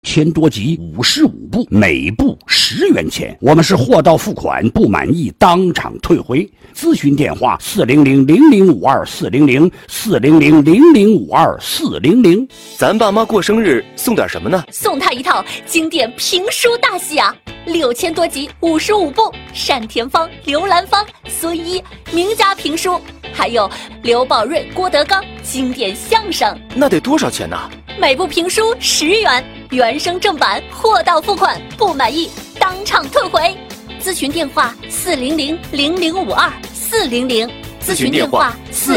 6000多集55部，每部10元钱。我们是货到付款，不满意当场退回。咨询电话400-0052-400，400-0052-400。 咱爸妈过生日送点什么呢？ 送他一套经典评书大戏啊，6000多集55部，单田芳、刘兰芳、孙一名家评书，还有刘宝瑞、郭德纲经典相声。 那得多少钱呢？ 每部评书10元，原声正版，货到付款，不满意当场退回。咨询电话400-0052-400，咨询电话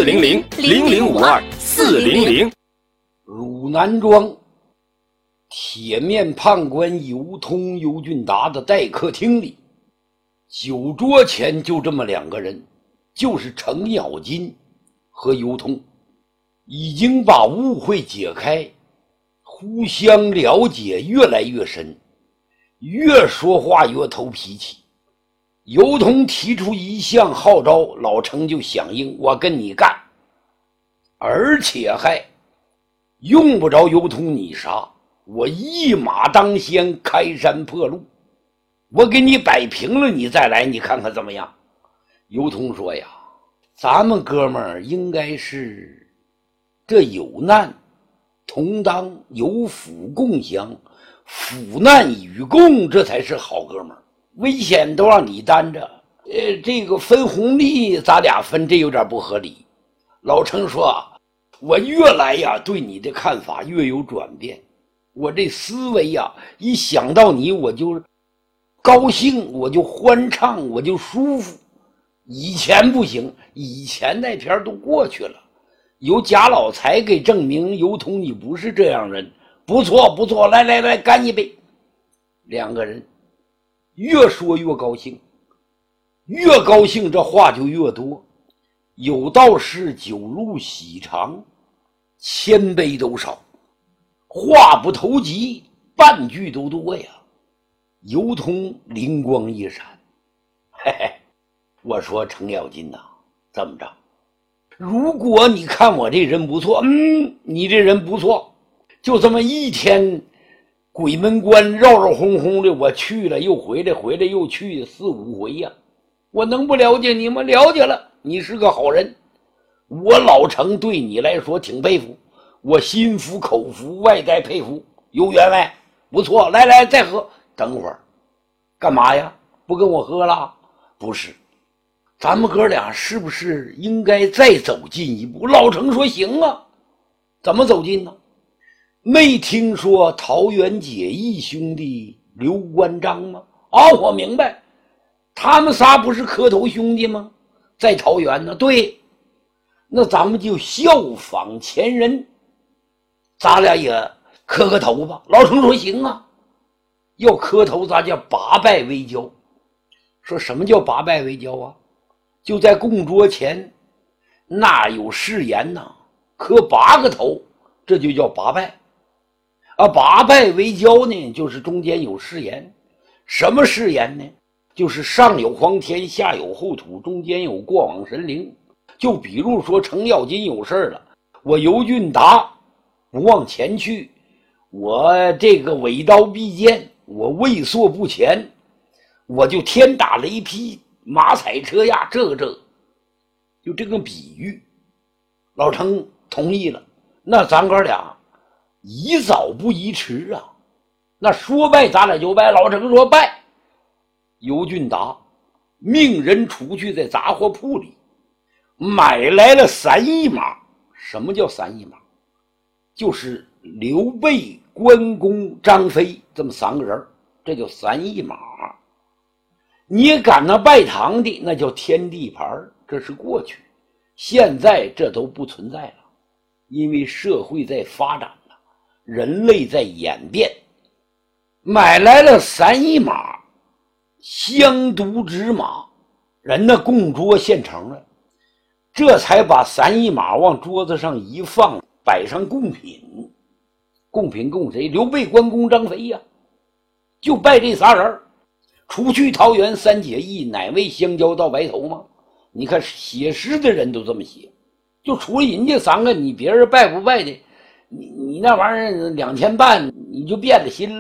400-0052-400。 鲁南庄铁面判官尤通、尤俊达的待客厅里，酒桌前就这么2个人，就是程咬金和尤通，已经把误会解开，互相了解越来越深，越说话越投脾气。尤通提出一项号召，老程就响应，我跟你干，而且还用不着尤通你杀，我一马当先，开山破路，我给你摆平了，你再来，你看看怎么样？尤通说呀，咱们哥们儿应该是这有难同当，有福共享，福难与共，这才是好哥们儿。危险都让你担着，这个分红利咱俩分，这有点不合理。老程说，我越来呀对你的看法越有转变，我这思维呀一想到你我就高兴，我就欢畅，我就舒服。以前不行，以前那片都过去了，有贾老财给证明尤通你不是这样人。不错不错，来来来，干一杯。2个人越说越高兴，越高兴这话就越多。有道是酒入喜肠，千杯都少，话不投机，半句都多呀。尤通灵光一闪，嘿嘿，我说程咬金呐，这么着，如果你看我这人不错，你这人不错，就这么一天鬼门关绕绕轰轰的，我去了又回来，回来又去4、5回呀，我能不了解你吗？了解了，你是个好人，我老程对你来说挺佩服，我心服口服，外带佩服，有缘分，不错，来来再喝。等会儿干嘛呀？不跟我喝了？不是，咱们哥俩是不是应该再走近一步？老程说行啊。怎么走近呢？没听说桃园结义兄弟刘关张吗？我明白，他们仨不是磕头兄弟吗？在桃园呢。对，那咱们就效仿前人，咱俩也磕个头吧。老程说行啊，要磕头咱叫八拜为交。说什么叫八拜为交啊？就在供桌前那有誓言呐，磕8个头，这就叫八拜。八拜为交呢，就是中间有誓言。什么誓言呢？就是上有皇天，下有后土，中间有过往神灵。就比如说程咬金有事了，我尤俊达不往前去，我这个尾刀必剑，我畏缩不前，我就天打雷劈，马踩车压，这就这个比喻。老程同意了，那咱哥俩宜早不宜迟啊，那说拜咱俩就拜。老程说拜。尤俊达命人出去在杂货铺里买来了3匹马。什么叫3匹马？就是刘备、关公、张飞这么3个人，这叫3匹马。你赶那拜堂的那叫天地牌，这是过去，现在这都不存在了，因为社会在发展了，人类在演变。买来了3匹马，香毒纸马，人那供桌现成了，这才把3匹马往桌子上一放，摆上贡品。贡品供谁？刘备、关公、张飞呀，就拜这仨人。除去桃园3结义，哪位相交到白头吗？你看写诗的人都这么写，就除了人家3个，你别人拜不拜的，你那玩意儿2000半你就变了心了。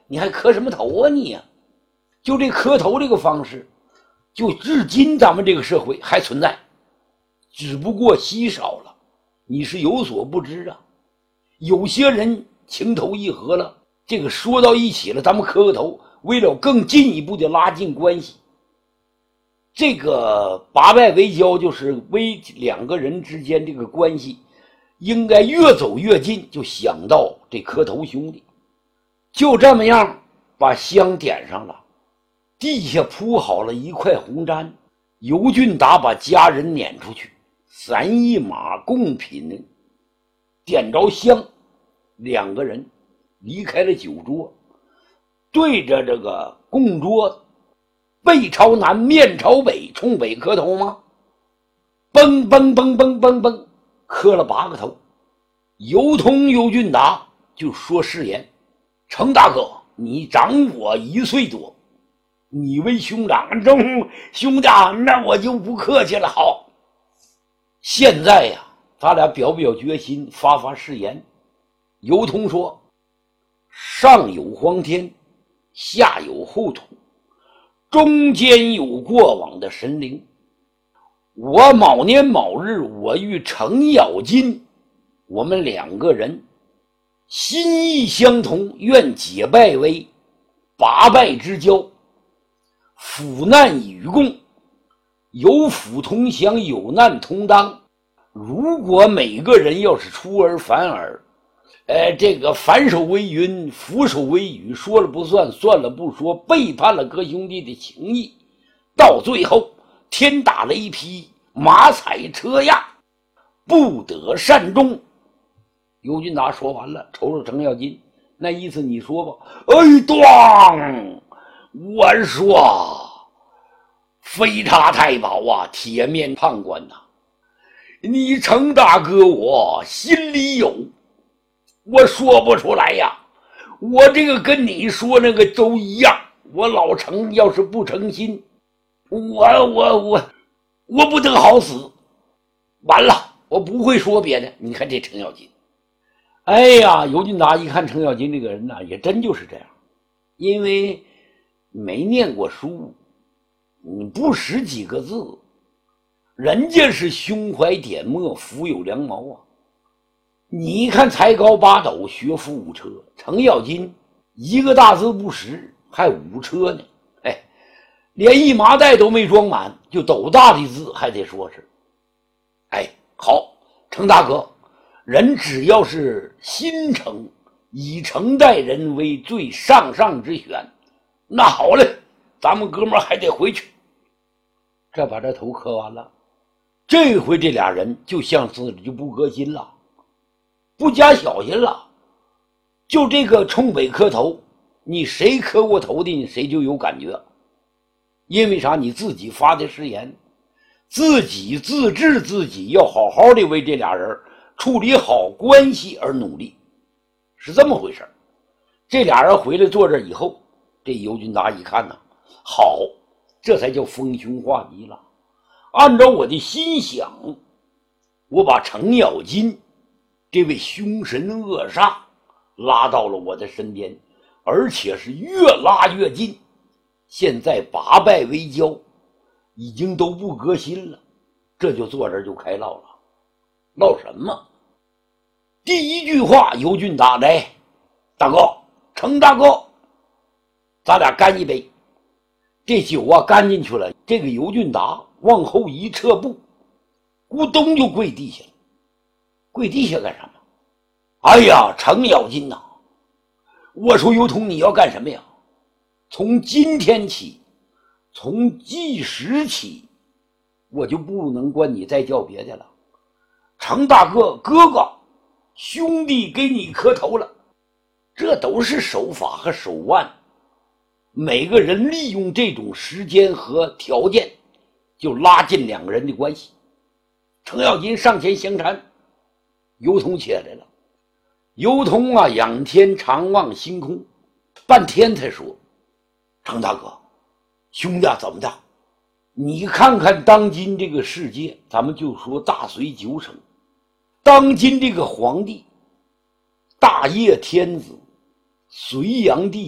你还磕什么头啊你呀？就这磕头这个方式，就至今咱们这个社会还存在，只不过稀少了，你是有所不知啊。有些人情投意合了，这个说到一起了，咱们磕个头，为了更进一步的拉近关系。这个拔拜为交，就是为两个人之间这个关系应该越走越近，就想到这磕头兄弟。就这么样把香点上了，地下铺好了一块红毡，尤俊达把家人撵出去，3一马贡品，点着香，两个人离开了酒桌，对着这个供桌背朝南面朝北冲北磕头吗？嘣嘣嘣嘣嘣嘣，磕了8个头。尤通尤俊达就说誓言：程大哥，你长我1岁多，你为兄长，兄弟啊，那我就不客气了。好，现在呀，咱俩表表决心，发发誓言。尤通说：上有皇天，下有后土，中间有过往的神灵。我某年某日，我与程咬金，我们2个人心意相同，愿结拜为拔拜之交，辅难与共，有福同享，有难同当。如果每个人要是出尔反尔，这个反手为云，俯首为雨，说了不算，算了不说，背叛了哥兄弟的情谊，到最后天打雷劈，马踩车压，不得善终。尤俊达说完了，瞅瞅程咬金，那意思你说吧。当我说非他太保啊，铁面判官呐，你程大哥我心里有，我说不出来呀。我这个跟你说那个都一样，我老程要是不诚心，我不得好死。完了，我不会说别的。你看这程咬金，哎呀，尤俊达一看程咬金这个人呐，也真就是这样，因为没念过书，你不识几个字，人家是胸怀典墨，腹有良谋啊。你一看才高八斗，学富五车，程咬金一个大字不识，还五车呢。连一麻袋都没装满，就斗大的字还得说是。好，程大哥，人只要是心诚，以诚待人为最上之选。那好嘞，咱们哥们还得回去。这把这头磕完了，这回这俩人就像是就不革新了，不加小心了。就这个冲北磕头，你谁磕过头的，你谁就有感觉。因为啥？你自己发的誓言，自己自制自己要好好的为这俩人处理好关系而努力，是这么回事。这俩人回来坐这以后，这尤俊达一看呢，好，这才叫逢凶化吉了。按照我的心想，我把程咬金这位凶神恶煞拉到了我的身边，而且是越拉越近。现在拔拜为交，已经都不革新了，这就坐这儿就开唠了。唠什么？第一句话，尤俊达来，大哥，程大哥，咱俩干一杯。这酒啊干进去了，这个尤俊达往后一撤步，咕咚就跪地下了。跪地下干什么？哎呀，程咬金呐，我说尤通，你要干什么呀？从今天起，从计时起，我就不能管你再叫别的了。程大哥，哥哥，兄弟给你磕头了。这都是手法和手腕，每个人利用这种时间和条件，就拉近两个人的关系。程咬金上前相搀，尤通起来了。尤通啊，仰天长望星空，半天才说：程大哥，兄弟啊，怎么的？你看看当今这个世界，咱们就说大隋9省，当今这个皇帝大业天子隋炀帝